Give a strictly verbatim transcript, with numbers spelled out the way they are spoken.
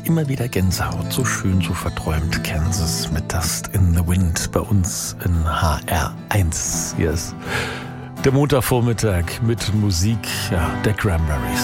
immer wieder Gänsehaut. So schön, so verträumt Kansas mit Dust in the Wind bei uns in H R eins. Hier ist der Montagvormittag mit Musik, ja, der Cranberries.